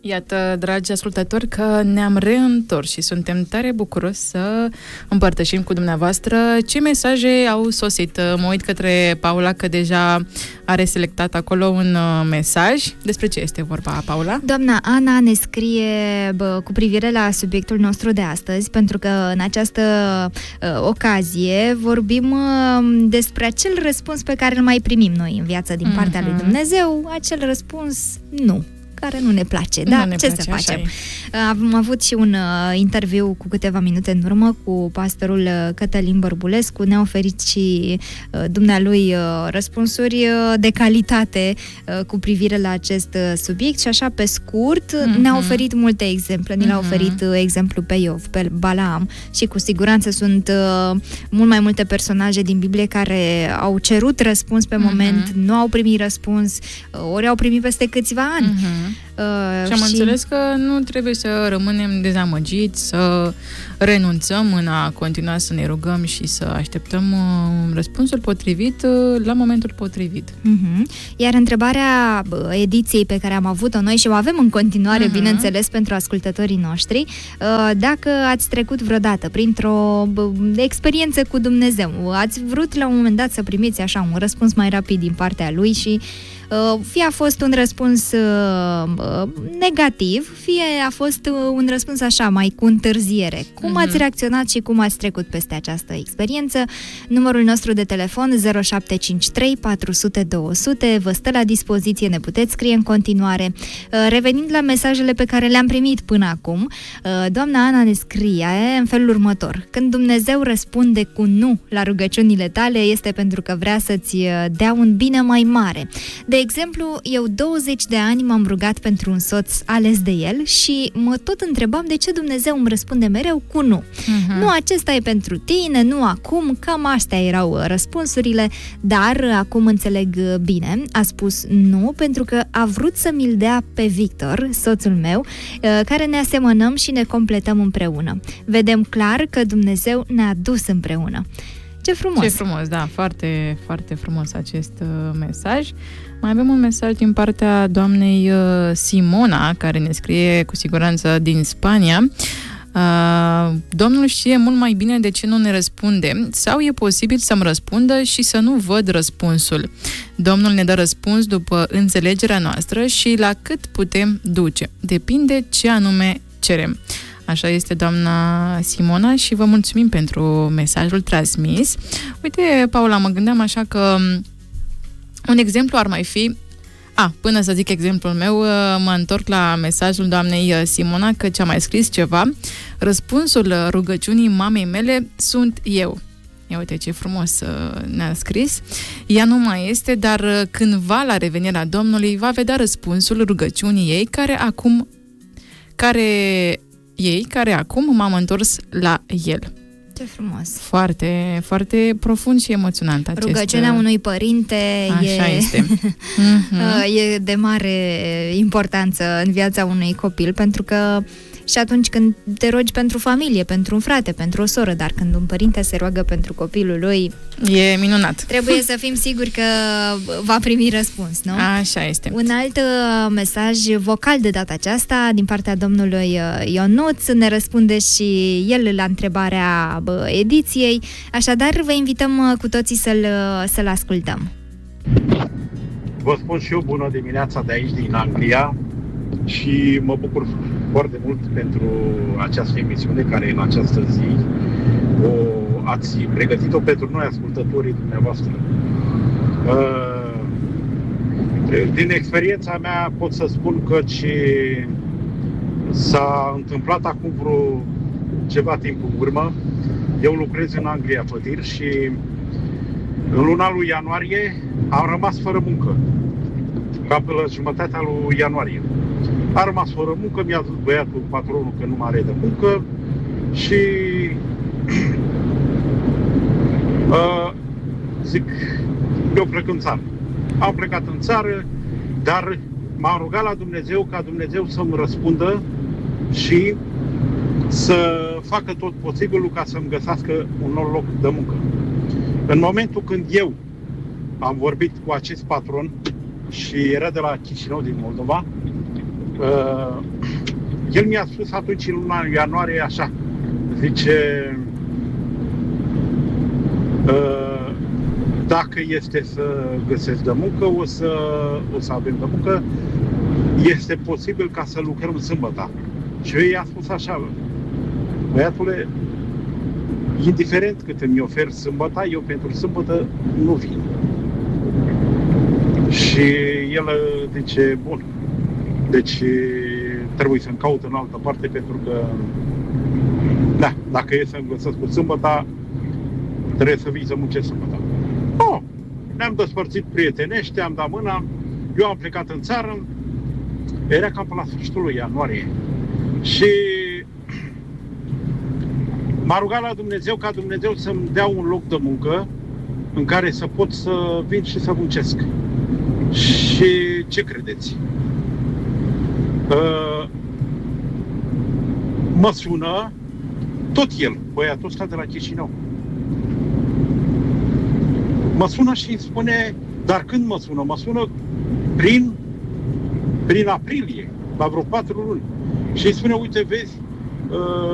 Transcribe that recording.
Iată, dragi ascultători, că ne-am reîntors și suntem tare bucuroși să împărtășim cu dumneavoastră ce mesaje au sosit. Mă uit către Paula, că deja are selectat acolo un mesaj. Despre ce este vorba, Paula? Doamna Ana ne scrie cu privire la subiectul nostru de astăzi, pentru că în această ocazie vorbim despre acel răspuns pe care îl mai primim noi în viață din partea lui Dumnezeu, acel răspuns nu, care nu ne place, dar ce să facem? Am avut și un interviu cu câteva minute în urmă cu pastorul Cătălin Bărbulescu, ne-a oferit și dumnealui răspunsuri de calitate cu privire la acest subiect și așa pe scurt ne-a oferit multe exemple, ni l-a oferit exemplu pe Iov, pe Balaam și cu siguranță sunt mult mai multe personaje din Biblie care au cerut răspuns pe moment, nu au primit răspuns, ori au primit peste câțiva ani. Și am înțeles că nu trebuie să rămânem dezamăgiți, să renunțăm în a continua să ne rugăm și să așteptăm răspunsul potrivit la momentul potrivit. Iar întrebarea ediției pe care am avut-o noi și o avem în continuare, bineînțeles, pentru ascultătorii noștri, dacă ați trecut vreodată printr-o experiență cu Dumnezeu, ați vrut la un moment dat să primiți așa un răspuns mai rapid din partea Lui și fie a fost un răspuns negativ, fie a fost un răspuns așa, mai cu întârziere. Cum ați reacționat și cum ați trecut peste această experiență? Numărul nostru de telefon 0753 400 200 vă stă la dispoziție, ne puteți scrie în continuare. Revenind la mesajele pe care le-am primit până acum, doamna Ana ne scrie în felul următor: când Dumnezeu răspunde cu nu la rugăciunile tale, este pentru că vrea să-ți dea un bine mai mare. De exemplu, eu 20 de ani m-am rugat pentru un soț ales de El și mă tot întrebam de ce Dumnezeu îmi răspunde mereu cu nu. Nu, acesta e pentru tine, nu acum, cam astea erau răspunsurile, dar acum înțeleg bine. A spus nu pentru că a vrut să mi-l dea pe Victor, soțul meu, care ne asemănăm și ne completăm împreună. Vedem clar că Dumnezeu ne-a dus împreună. Ce frumos! Ce frumos, da, foarte, foarte frumos acest mesaj. Mai avem un mesaj din partea doamnei Simona, care ne scrie cu siguranță din Spania. Domnul știe mult mai bine de ce nu ne răspunde, sau e posibil să-mi răspundă și să nu văd răspunsul. Domnul ne dă răspuns după înțelegerea noastră și la cât putem duce. Depinde ce anume cerem. Așa este, doamna Simona, și vă mulțumim pentru mesajul transmis. Uite, Paula, mă gândeam așa că un exemplu ar mai fi... până să zic exemplul meu, mă întorc la mesajul doamnei Simona, că ce-a mai scris ceva. Răspunsul rugăciunii mamei mele sunt eu. Ia uite ce frumos ne-a scris. Ea nu mai este, dar cândva la revenirea Domnului va vedea răspunsul rugăciunii ei, care acum m-am întors la el. Ce frumos! Foarte, foarte profund și emoționant acest... Rugăciunea unui părinte este. E de mare importanță în viața unui copil, pentru că și atunci când te rogi pentru familie, pentru un frate, pentru o soră, dar când un părinte se roagă pentru copilul lui, e minunat. Trebuie să fim siguri că va primi răspuns, nu? Așa este. Un alt mesaj vocal de data aceasta din partea domnului Ionuț ne răspunde și el la întrebarea ediției, așadar vă invităm cu toții să-l ascultăm. Vă spun și eu bună dimineața de aici, din Anglia, și mă bucur foarte mult pentru această emisiune care în această zi ați pregătit-o pentru noi, ascultătorii dumneavoastră. Din experiența mea pot să spun că s-a întâmplat acum ceva timp în urmă. Eu lucrez în Anglia Fătir și în luna lui ianuarie am rămas fără muncă. Cam pe la jumătatea lui ianuarie. A rămas fără muncă, mi-a zis băiatul, patronul, că nu mai are de muncă și zic, eu plec în țară. Am plecat în țară, dar m-am rugat la Dumnezeu ca Dumnezeu să-mi răspundă și să facă tot posibilul ca să-mi găsească un nou loc de muncă. În momentul când eu am vorbit cu acest patron și era de la Chișinău din Moldova, El mi-a spus atunci în luna ianuarie așa, zice, dacă este să găsesc de muncă, o să avem de muncă, este posibil ca să lucrăm sâmbătă. Și eu i-a spus așa, băiatule, indiferent cât îmi oferi sâmbătă, eu pentru sâmbătă nu vin. Și el zice, bun, deci trebuie să-mi caut în altă parte pentru că, da, dacă e să-mi găsesc cu sâmbătă, trebuie să vii să muncesc sâmbătă. Oh, ne-am despărțit prietenește, am dat mâna, eu am plecat în țară, era cam pe la sfârșitul lui ianuarie. Și m-a rugat la Dumnezeu ca Dumnezeu să-mi dea un loc de muncă în care să pot să vin și să muncesc. Și ce credeți? Mă sună tot el, băiatul ăsta de la Chișinău. Mă sună și îmi spune, dar când mă sună? Mă sună prin aprilie, la vreo 4 luni. Și îmi spune, uite, vezi,